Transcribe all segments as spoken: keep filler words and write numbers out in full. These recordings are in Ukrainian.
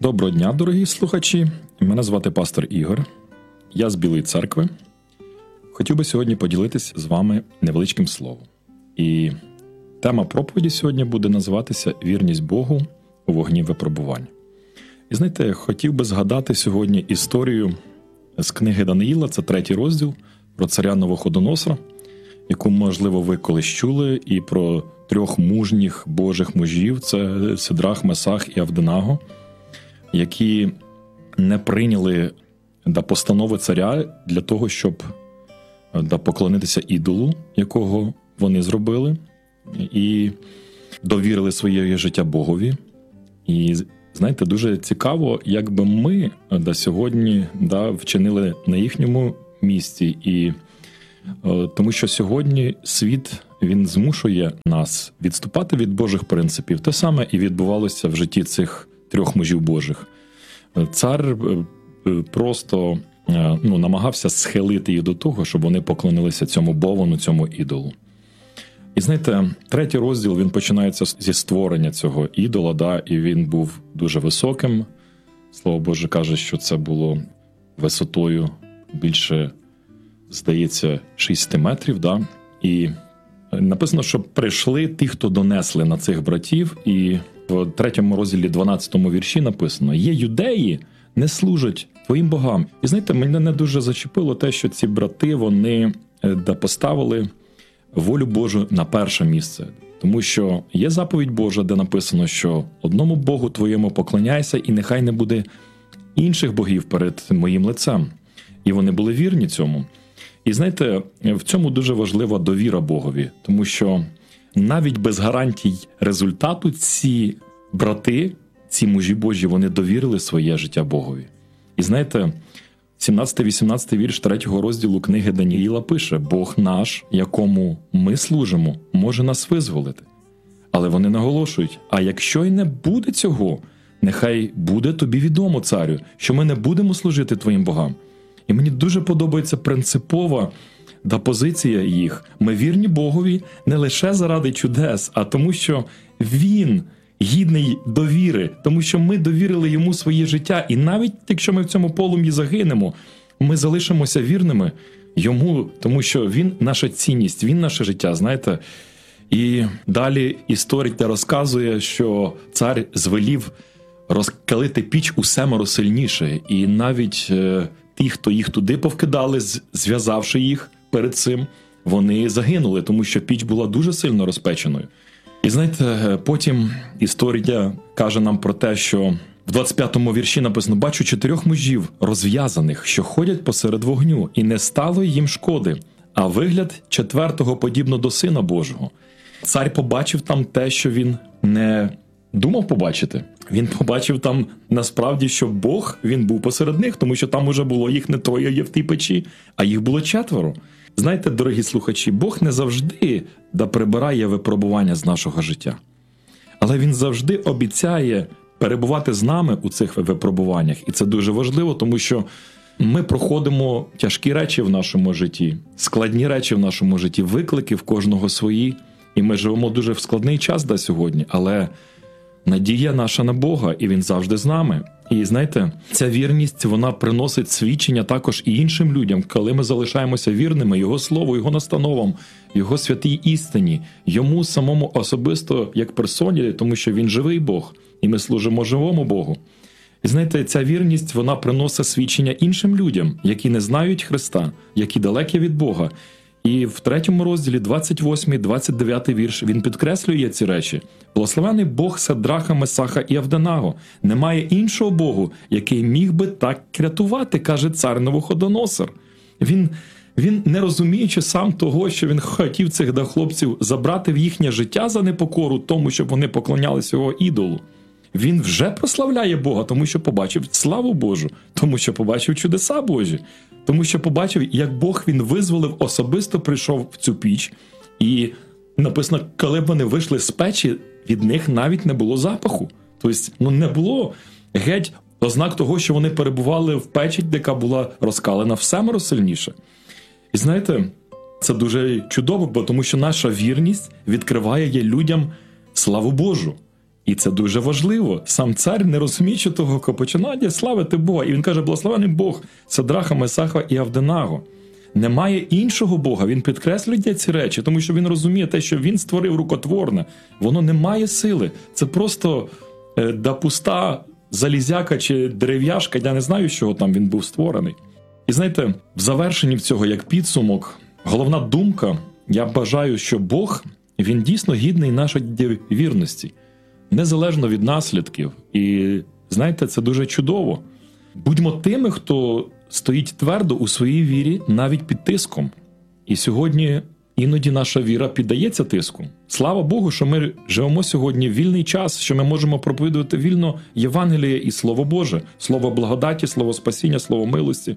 Доброго дня, дорогі слухачі. Мене звати пастор Ігор. Я з Білої церкви. Хотів би сьогодні поділитися з вами невеличким словом. І тема проповіді сьогодні буде називатися «Вірність Богу у вогні випробувань». І знаєте, хотів би згадати сьогодні історію з книги Даниїла, це третій розділ, про царя Навуходоносора, яку, можливо, ви колись чули, і про трьох мужніх Божих мужів, це Сидрах, Месах і Авденаго, які не прийняли да, постанови царя для того, щоб да, поклонитися ідолу, якого вони зробили, і довірили своє життя Богові. І, знаєте, дуже цікаво, як би ми да, сьогодні да, вчинили на їхньому місці. І, тому що сьогодні світ, він змушує нас відступати від Божих принципів. Те саме і відбувалося в житті цих трьох мужів Божих. Цар просто ну, намагався схилити їх до того, щоб вони поклонилися цьому бовону, цьому ідолу. І знаєте, третій розділ, він починається зі створення цього ідола, да, і він був дуже високим. Слово Боже каже, що це було висотою більше, здається, шість метрів. Да? І написано, що прийшли ті, хто донесли на цих братів, і в третьому розділі дванадцятому вірші написано: «Є юдеї, не служать твоїм богам». І знаєте, мене не дуже зачепило те, що ці брати, вони да, поставили волю Божу на перше місце. Тому що є заповідь Божа, де написано, що одному Богу твоєму поклоняйся, і нехай не буде інших богів перед моїм лицем. І вони були вірні цьому. І знаєте, в цьому дуже важлива довіра Богові, тому що навіть без гарантій результату ці брати, ці мужі Божі, вони довірили своє життя Богові. І знаєте, сімнадцятий-вісімнадцятий вірш третього розділу книги Даниїла пише: «Бог наш, якому ми служимо, може нас визволити». Але вони наголошують: «А якщо й не буде цього, нехай буде тобі відомо, царю, що ми не будемо служити твоїм богам». І мені дуже подобається принципова да, позиція їх. Ми вірні Богові не лише заради чудес, а тому, що Він гідний довіри, тому що ми довірили Йому своє життя. І навіть якщо ми в цьому полум'ї загинемо, ми залишимося вірними Йому, тому що Він наша цінність, Він наше життя, знаєте. І далі історія розказує, що цар звелів розкалити піч у семеро сильніше. І навіть е, ті, хто їх туди повкидали, зв'язавши їх перед цим, вони загинули, тому що піч була дуже сильно розпеченою. І знаєте, потім історія каже нам про те, що в двадцять п'ятому вірші написано: «Бачу чотирьох мужів розв'язаних, що ходять посеред вогню, і не стало їм шкоди, а вигляд четвертого подібно до Сина Божого». Цар побачив там те, що він не думав побачити. Він побачив там насправді, що Бог, він був посеред них, тому що там уже було їх не троє є в тій печі, а їх було четверо. Знаєте, дорогі слухачі, Бог не завжди да прибирає випробування з нашого життя. Але Він завжди обіцяє перебувати з нами у цих випробуваннях. І це дуже важливо, тому що ми проходимо тяжкі речі в нашому житті, складні речі в нашому житті, виклики в кожного свої. І ми живемо дуже в складний час да, сьогодні, але надія наша на Бога, і Він завжди з нами. І знаєте, ця вірність, вона приносить свідчення також і іншим людям, коли ми залишаємося вірними Його Слову, Його настановам, Його святій істині, Йому самому особисто як персоні, тому що Він живий Бог, і ми служимо живому Богу. І знаєте, ця вірність, вона приносить свідчення іншим людям, які не знають Христа, які далекі від Бога. І в третьому розділі, двадцять восьмий двадцять дев'ятий вірш, він підкреслює ці речі. «Благословений Бог Сидраха, Месаха і Авденаго. Немає іншого Богу, який міг би так рятувати», каже цар Навуходоносор. Він, він, не розуміючи сам того, що він хотів цих да, хлопців забрати в їхнє життя за непокору тому, щоб вони поклонялися його ідолу, він вже прославляє Бога, тому що побачив славу Божу, тому що побачив чудеса Божі, тому що побачив, як Бог він визволив, особисто прийшов в цю піч. І написано, коли б вони вийшли з печі, від них навіть не було запаху. Тобто, ну, не було геть ознак того, що вони перебували в печі, яка була розкалена в семеро сильніше. І знаєте, це дуже чудово, бо тому що наша вірність відкриває людям славу Божу. І це дуже важливо. Сам цар, не розуміючи того, починає славити Бога. І він каже, благословений Бог, Садраха, Месаха і Авденаго. Немає іншого Бога. Він підкреслює ці речі, тому що він розуміє те, що він створив рукотворне. Воно не має сили. Це просто е, да пуста залізяка чи дерев'яшка. Я не знаю, з чого там він був створений. І знаєте, в завершенні цього, як підсумок, головна думка, я бажаю, що Бог, він дійсно гідний нашої вірності. Незалежно від наслідків. І, знаєте, це дуже чудово. Будьмо тими, хто стоїть твердо у своїй вірі навіть під тиском. І сьогодні іноді наша віра піддається тиску. Слава Богу, що ми живемо сьогодні в вільний час, що ми можемо проповідувати вільно Євангеліє і Слово Боже, Слово благодаті, Слово спасіння, Слово милості.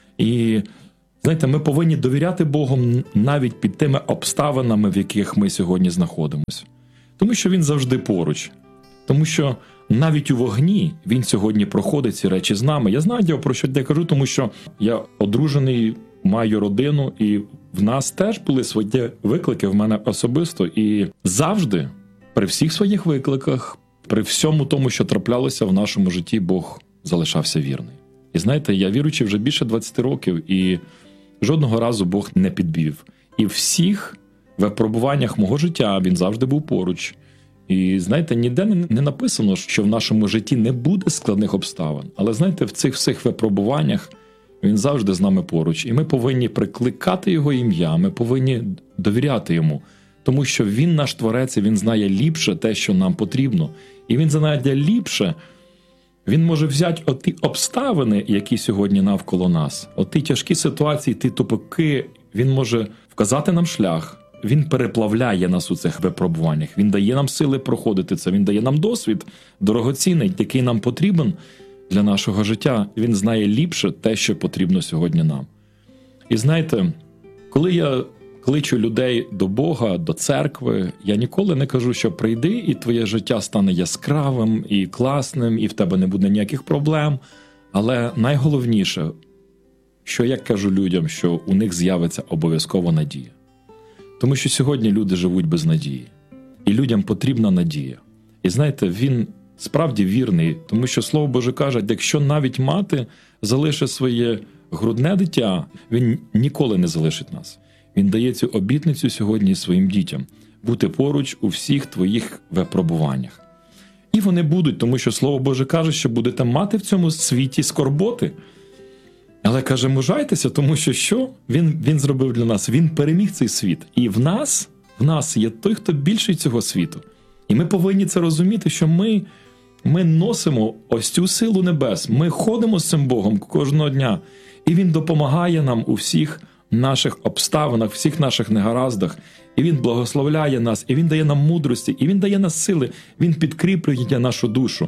І, знаєте, ми повинні довіряти Богу навіть під тими обставинами, в яких ми сьогодні знаходимося. Тому що Він завжди поруч. Тому що навіть у вогні Він сьогодні проходить ці речі з нами. Я знаю, про що я кажу, тому що я одружений, маю родину, і в нас теж були свої виклики, в мене особисто. І завжди, при всіх своїх викликах, при всьому тому, що траплялося в нашому житті, Бог залишався вірний. І знаєте, я віруючий вже більше двадцять років, і жодного разу Бог не підвів. І в всіх випробуваннях мого життя Він завжди був поруч. І, знаєте, ніде не написано, що в нашому житті не буде складних обставин. Але, знаєте, в цих всіх випробуваннях Він завжди з нами поруч. І ми повинні прикликати Його ім'я, ми повинні довіряти Йому. Тому що Він наш Творець, і Він знає ліпше те, що нам потрібно. І Він знає ліпше, Він може взяти оті обставини, які сьогодні навколо нас, оті тяжкі ситуації, ті тупики, Він може вказати нам шлях. Він переплавляє нас у цих випробуваннях. Він дає нам сили проходити це. Він дає нам досвід дорогоцінний, який нам потрібен для нашого життя. Він знає ліпше те, що потрібно сьогодні нам. І знаєте, коли я кличу людей до Бога, до церкви, я ніколи не кажу, що прийди, і твоє життя стане яскравим і класним, і в тебе не буде ніяких проблем. Але найголовніше, що я кажу людям, що у них з'явиться обов'язково надія. Тому що сьогодні люди живуть без надії. І людям потрібна надія. І знаєте, Він справді вірний, тому що Слово Боже каже, якщо навіть мати залишить своє грудне дитя, Він ніколи не залишить нас. Він дає цю обітницю сьогодні своїм дітям – бути поруч у всіх твоїх випробуваннях. І вони будуть, тому що Слово Боже каже, що будете мати в цьому світі скорботи. Але каже, мужайтеся, тому що що? Він, він зробив для нас? Він переміг цей світ. І в нас, в нас є той, хто більший цього світу. І ми повинні це розуміти, що ми, ми носимо ось цю силу небес. Ми ходимо з цим Богом кожного дня. І Він допомагає нам у всіх наших обставинах, всіх наших негараздах. І Він благословляє нас, і Він дає нам мудрості, і Він дає нам сили. Він підкріплює нашу душу.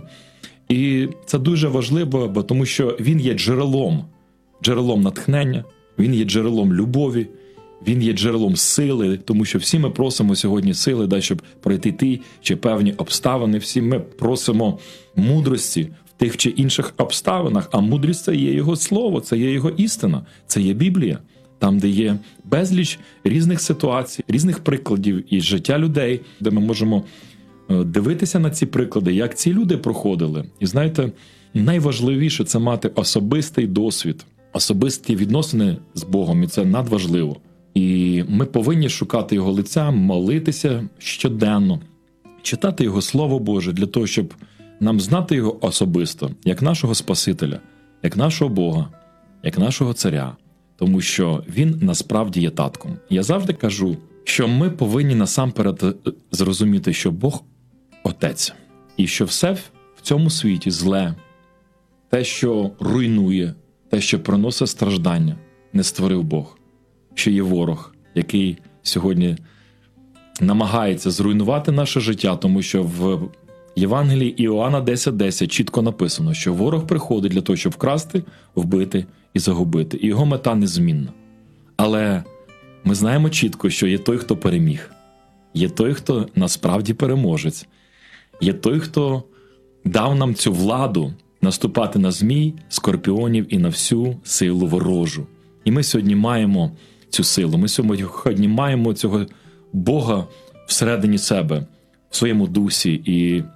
І це дуже важливо, бо тому що Він є джерелом. Джерелом натхнення, Він є джерелом любові, Він є джерелом сили, тому що всі ми просимо сьогодні сили, дай, щоб пройти ті чи певні обставини, всі ми просимо мудрості в тих чи інших обставинах, а мудрість – це є Його Слово, це є Його істина, це є Біблія, там, де є безліч різних ситуацій, різних прикладів із життя людей, де ми можемо дивитися на ці приклади, як ці люди проходили. І знаєте, найважливіше – це мати особистий досвід, особисті відносини з Богом, і це надважливо. І ми повинні шукати Його лиця, молитися щоденно, читати Його Слово Боже для того, щоб нам знати Його особисто, як нашого Спасителя, як нашого Бога, як нашого Царя, тому що Він насправді є татком. Я завжди кажу, що ми повинні насамперед зрозуміти, що Бог – Отець, і що все в цьому світі зле, те, що руйнує, те, що приносить страждання, не створив Бог. Що є ворог, який сьогодні намагається зруйнувати наше життя, тому що в Євангелії Іоанна десять десять чітко написано, що ворог приходить для того, щоб вкрасти, вбити і загубити. І його мета незмінна. Але ми знаємо чітко, що є той, хто переміг. Є той, хто насправді переможець. Є той, хто дав нам цю владу наступати на змій, скорпіонів і на всю силу ворожу. І ми сьогодні маємо цю силу, ми сьогодні маємо цього Бога всередині себе, в своєму дусі. І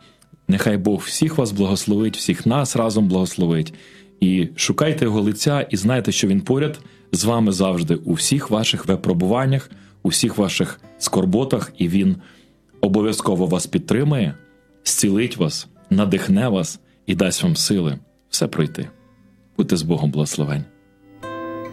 Нехай Бог всіх вас благословить, всіх нас разом благословить. І шукайте Його лиця, і знайте, що Він поряд з вами завжди у всіх ваших випробуваннях, у всіх ваших скорботах, і Він обов'язково вас підтримає, зцілить вас, надихне вас і дасть вам сили все пройти. Будьте з Богом благословень.